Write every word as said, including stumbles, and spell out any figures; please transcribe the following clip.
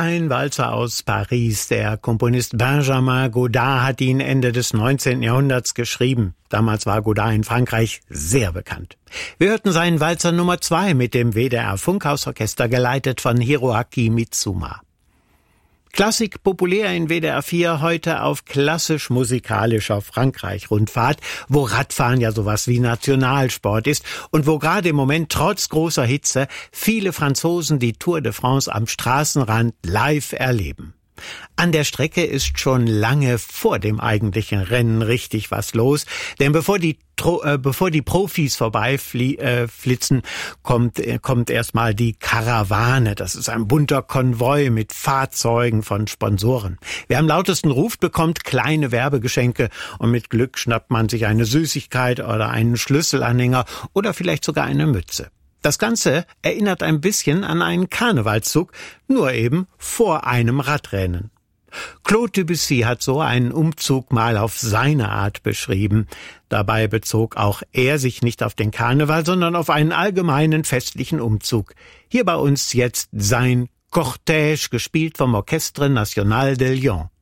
Ein Walzer aus Paris. Der Komponist Benjamin Godard hat ihn Ende des neunzehnten Jahrhunderts geschrieben. Damals war Godard in Frankreich sehr bekannt. Wir hörten seinen Walzer Nummer zwei mit dem W D R Funkhausorchester, geleitet von Hiroaki Mitsuma. Klassik populär in W D R vier, heute auf klassisch-musikalischer Frankreich-Rundfahrt, wo Radfahren ja sowas wie Nationalsport ist und wo gerade im Moment trotz großer Hitze viele Franzosen die Tour de France am Straßenrand live erleben. An der Strecke ist schon lange vor dem eigentlichen Rennen richtig was los, denn bevor die äh, bevor die Profis vorbeiflitzen, äh, kommt äh, kommt erstmal die Karawane. Das ist ein bunter Konvoi mit Fahrzeugen von Sponsoren. Wer am lautesten ruft, bekommt kleine Werbegeschenke und mit Glück schnappt man sich eine Süßigkeit oder einen Schlüsselanhänger oder vielleicht sogar eine Mütze. Das Ganze erinnert ein bisschen an einen Karnevalszug, nur eben vor einem Radrennen. Claude Debussy hat so einen Umzug mal auf seine Art beschrieben. Dabei bezog auch er sich nicht auf den Karneval, sondern auf einen allgemeinen festlichen Umzug. Hier bei uns jetzt sein Cortège, gespielt vom Orchestre National de Lyon.